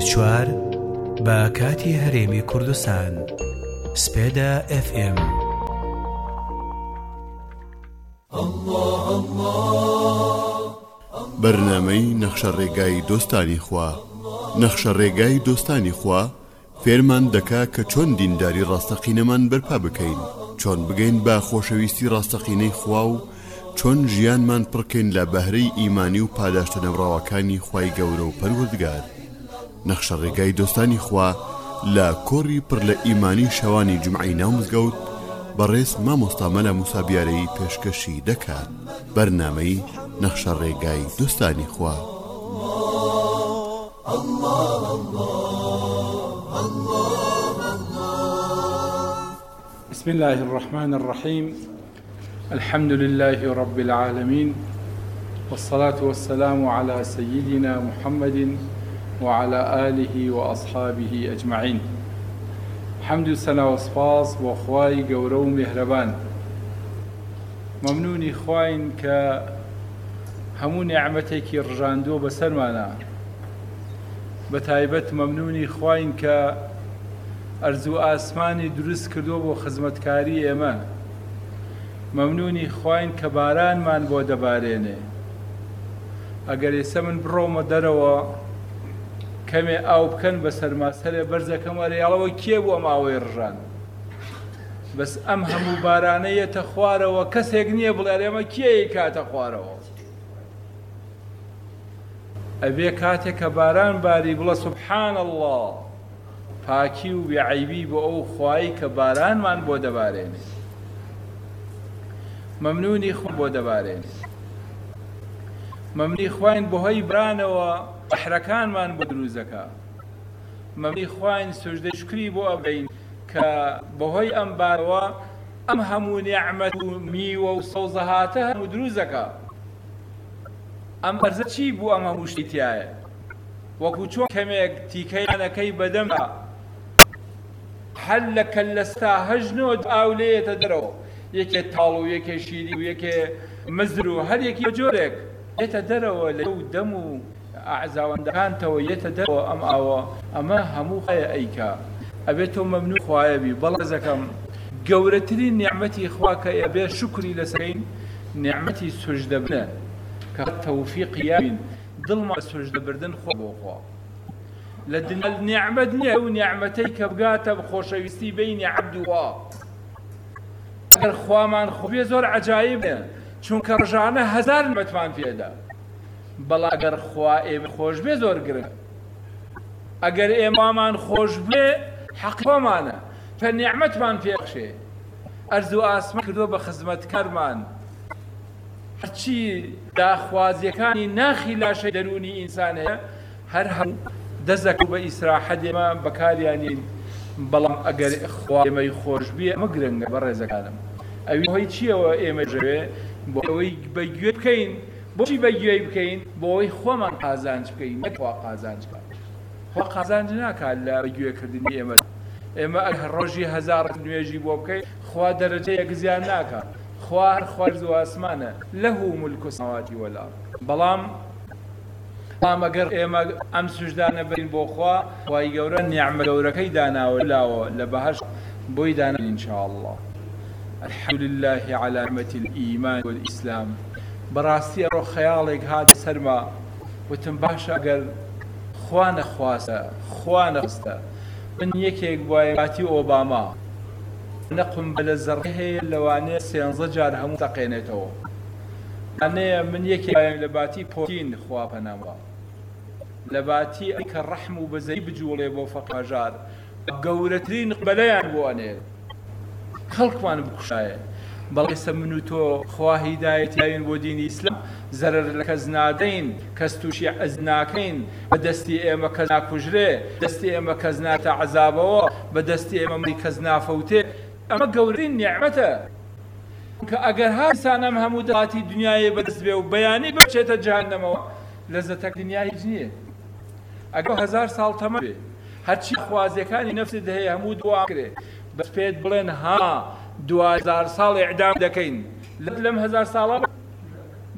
24 بە کاتی هەرێمی کوردستان سپێدا FM. بەرنامەی نەخشە ڕێگای دۆستانی خوا. نەخشە ڕێگای دۆستانی خوا فێرمان دەکا کە چۆن دینداری ڕاستەقینەمان بەرپا بکەین، چۆن بگەین بە خۆشەویستی ڕاستەقینەی خوا و چۆن ژیانمان پڕکەین لە بەهرەی ئیمانی و پاداشتە نەبڕاوەکانی خوای گەورە و پەروەردگار. نەخشە ڕێگای دۆستانی خوا لە کۆڕی پڕ لە ئیمانی شەوانی جومعەی ناو مزگەوت بەڕێز مامۆستا مەلا موسا بیارەی پێشکەشی دەکات. بەرنامەی نەخشە ڕێگای دۆستانی خوا. بسم الله الرحمن الرحيم. الحمد لله رب العالمين، والصلاة والسلام على سيدنا محمد وعلى آله وأصحابه أجمعين. حمد سنة وسپاس وخواي گەورە و مهربان، ممنونی خواین کە هەموو نیعمەتێکی ڕژاندووە بەسەرمانە. بە تایبەت ممنونی خواین کە ئەرزوو ئاسمانی دروست کردووە بۆ خزمەتکاری ئێمە. ممنونی خواین کە بارانمان بۆ دەبارێنێ. ئەگەر ئێستا من بڕۆمە دەرەوە کەمێ ئاو بکەن بە سەرماسەرێ بەرزەکەم وەرەیاڵەوە کێ بووە ماوەی ڕژان، بەس ئەم هەموو بارانەیەتە خوارەوە، کەسێک نییە بڵێ ئێمە کێی کاتە خوارەوە. ئەبێ کاتێک کە باران باری بڵە سوبحان الله، پاکی و بێعیبی بۆ ئەو خوایی کە بارانمان بۆ دەبارێنێ. مەمنونی خۆ بۆ دەبارێنێ. مەمنونی خواین بەهۆی برانەوە بەحرەکانمان بۆ دروستەکە. مەمنونی خواین سوژدەی شکری بۆ ئەبین کە بەهۆی ئەم بارەوە ئەم هەموو نیعمەت و میوە و سەوزە هاتە هەموو دروستەکە. ئەم ئەرزە چی بوو ئەم هەموو شتی تایە؟ وەکو چۆن کەمێک تیکەیانەکەی بەدەمە هەر لە کەللەستا هەژنۆ ئاو لێیەتە دەرەوە، یەکێ تاڵ و یەکێ شیری و یەکێ مزر و هەر یەکی جۆرێک یەتە دەرەوە لە دەم و ئەعزاوەندەکانتەوە یەتە دەرەوە. ئەم ئاوە ئەمە هەموو خۆیە ئەیکا. ئەبێتەوە مەمنون خوایەبی. بەڵێزەکەم گەورەترین نیعمەتی خوا کە ئەبێ شکری لەسەرین نیعمەتی سوژدەبنە، کە تەوفیقیابین دڵمان سوژدەبردن خۆ بۆ خوا. لە دنیا نیعمەت نییە و نیعمەتەی کە بگاتە خۆشەویستی بینی عەبد و خوا. ئەگەر خوامان خۆبێ زۆر عەجایبە، چونکە ڕژانە هەزار نیعمەتمان پێدا، بەڵام ئەگەر خوا ئێمە خۆش بێ زۆر گرنگە. ئەگەر ئێمامان خۆش بێ حەقی خۆمانە کە نیعمەتمان پێبەخشێ. ئەرزوو ئاسمان کردووە بە خزمەتکارمان، هەرچی داخوازیەکانی ناخی لاشەی دەرونی ئینسان هەیە هەر هەموو دەزەک و بە ئیسراحەت ئێمە بەکاریانین. بەڵام ئەگەر خوا ئێمەی خۆش بێ ئەمە گرنگە بەڕێزەکانم. ئەوی هۆی چیەوە ئێمە ژەوێ بۆ ئەوەی بەگوێ بکەین. بۆچی بەگوێی بکەین؟ بۆ ئەوەی خۆمان قازانج بکەین، نەک خوا قازانج بکات. خوا قازانج ناکات لە بەگوێکردنی ئێمە. ئێمە ئەگەر ڕۆژی هەزار نوێژی بۆ بکەین خوا دەرەجەیەک زیان ناکات. خوا هەر خوارز و ئاسمانە، لەهو مولک السەماواتی وەل-ئەرض. بەڵام ئەگەر ئێمە ئەم سوژدانە بین بۆ خوا، خوای گەورە نیعمەت گەورەکەی داناوە لاوە لە بەهەشت بۆی دانا ئینشاءالله. الحمد لله على نعمة الإيمان والإسلام. بەڕاستی ئەڕۆ خەیاڵێک هاتە سەرما، وتم باشە ئەگەر خوا نەخواستە، خوا نەخواستە من یەکێک بایەتی ئۆباما نەقم بەلە زەڕی هەیە لەوانەیە 13 جار هەموو تەقێنێتەوە. ئەنەیە من یەکێک لە باتی پۆتین خوا پەنامە، لە باتی ئەی کە ڕەحم و بەزەی بجوڵێ بۆ فەقەژار گەورەترین قبەلەیان بۆ ئەنێ خەڵکمان بکوشایە. بەڵێ ئێستا من و تۆ خوا هیدایەتیاوین بۆ دینی ئیسلام، زەرەر لە کەس نادەین، کەس تووشی عەز ناکەین، بە دەستی ئێمە کەس ناکوژرێ، دەستی ئێمە کەس ناتە عەزابەوە، بە دەستی ئێمە کەس نافەوتێ. ئەمە گەورەترین نیعمەتە کە ئەگەر هەرسان ئەم هەموو دڵاتی دنیای بەدەست بێ و بەیانی بچێتە جەهەنەمەوە لەزەتەک دنیای هیچ نییە. ئەگەر 1000 ساڵ تەمە بێ هەرچی خوازیەکانی نەفست هەیە هەموو دوا کرێ، بەس پێت بڵێن ها 2000 ساڵ ئیعدام دەکەین، لەم 1000 ساڵە